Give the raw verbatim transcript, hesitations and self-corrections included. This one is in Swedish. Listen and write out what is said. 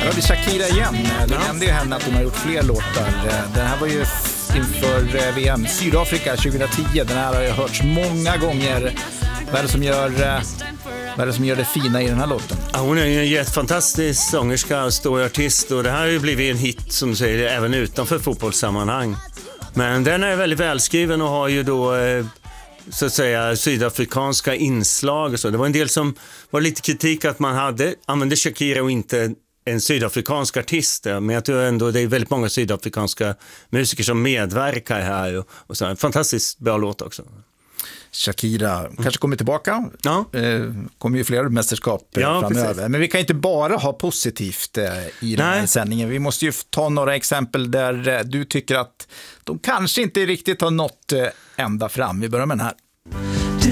Då har vi Shakira igen. Det Ja. hände ju henne att hon har gjort fler låtar. Den här var ju inför V M Sydafrika tjugohundratio. Den här har ju hörts många gånger. Vad är det som gör, vad är det som gör det fina i den här låten? Ja, hon är ju en jättefantastisk sångerska och stor artist, och det här har ju blivit en hit som du säger även utanför fotbollssammanhang. Men den är väldigt välskriven och har ju då eh, så att säga sydafrikanska inslag och så. Det var en del som var lite kritik att man hade använde Shakira och inte en sydafrikansk artist, men jag tror ändå det är väldigt många sydafrikanska musiker som medverkar här och, och så. En fantastiskt bra låt också. Shakira kanske kommer tillbaka. Ja. Eh, kommer ju fler mästerskap eh, Ja, framöver. precis. Men vi kan inte bara ha positivt eh, i den här Nej. sändningen. Vi måste ju ta några exempel där eh, du tycker att de kanske inte riktigt har nått eh, ända fram. Vi börjar med den här.